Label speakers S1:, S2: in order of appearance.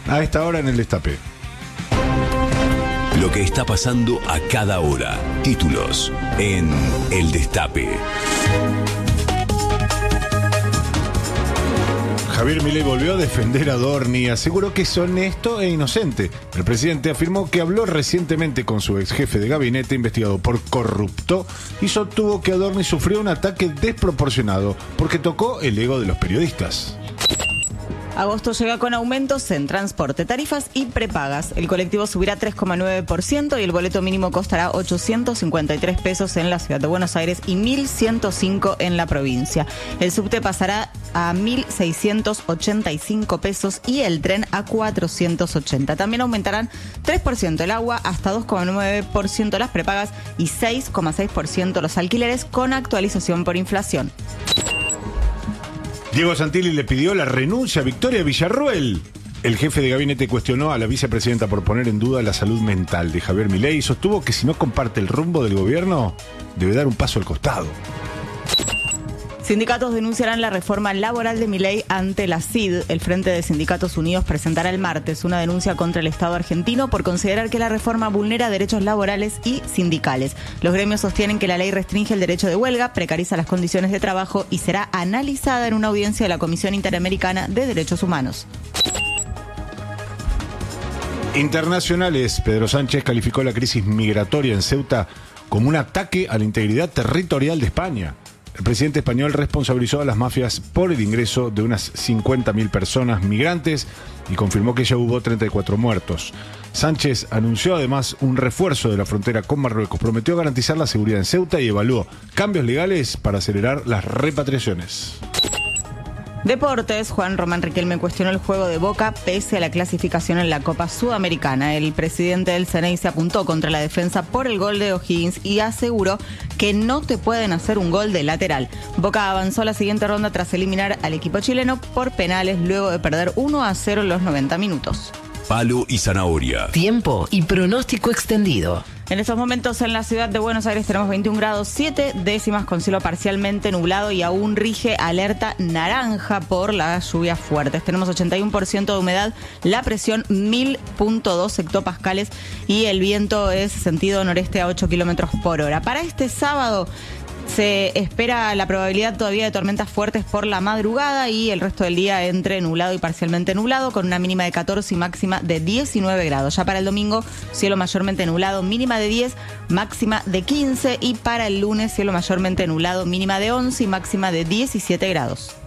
S1: A esta hora en el Destape.
S2: Lo que está pasando a cada hora. Títulos en El Destape.
S1: Javier Milei volvió a defender a Adorni y aseguró que es honesto e inocente. El presidente afirmó que habló recientemente con su ex jefe de gabinete investigado por corrupto y sostuvo que Adorni sufrió un ataque desproporcionado porque tocó el ego de los periodistas.
S3: Agosto llega con aumentos en transporte, tarifas y prepagas. El colectivo subirá 3,9% y el boleto mínimo costará 853 pesos en la ciudad de Buenos Aires y 1.105 en la provincia. El subte pasará a 1.685 pesos y el tren a 480. También aumentarán 3% el agua, hasta 2,9% las prepagas y 6,6% los alquileres con actualización por inflación.
S1: Diego Santilli le pidió la renuncia a Victoria Villarruel. El jefe de gabinete cuestionó a la vicepresidenta por poner en duda la salud mental de Javier Milei y sostuvo que si no comparte el rumbo del gobierno, debe dar un paso al costado.
S3: Sindicatos denunciarán la reforma laboral de Milei ante la CID. El Frente de Sindicatos Unidos presentará el martes una denuncia contra el Estado argentino por considerar que la reforma vulnera derechos laborales y sindicales. Los gremios sostienen que la ley restringe el derecho de huelga, precariza las condiciones de trabajo y será analizada en una audiencia de la Comisión Interamericana de Derechos Humanos.
S1: Internacionales. Pedro Sánchez calificó la crisis migratoria en Ceuta como un ataque a la integridad territorial de España. El presidente español responsabilizó a las mafias por el ingreso de unas 50.000 personas migrantes y confirmó que ya hubo 34 muertos. Sánchez anunció además un refuerzo de la frontera con Marruecos, prometió garantizar la seguridad en Ceuta y evaluó cambios legales para acelerar las repatriaciones.
S3: Deportes, Juan Román Riquelme cuestionó el juego de Boca pese a la clasificación en la Copa Sudamericana. El presidente del CNI se apuntó contra la defensa por el gol de O'Higgins y aseguró que no te pueden hacer un gol de lateral. Boca avanzó a la siguiente ronda tras eliminar al equipo chileno por penales luego de perder 1-0 en los 90 minutos.
S2: Palo y zanahoria.
S4: Tiempo y pronóstico extendido.
S3: En estos momentos en la ciudad de Buenos Aires tenemos 21 grados 7 décimas con cielo parcialmente nublado y aún rige alerta naranja por las lluvias fuertes. Tenemos 81% de humedad, la presión 1000.2 hectopascales y el viento es sentido noreste a 8 kilómetros por hora. Para este sábado se espera la probabilidad todavía de tormentas fuertes por la madrugada y el resto del día entre nublado y parcialmente nublado con una mínima de 14 y máxima de 19 grados. Ya para el domingo, cielo mayormente nublado, mínima de 10, máxima de 15 y para el lunes, cielo mayormente nublado, mínima de 11 y máxima de 17 grados.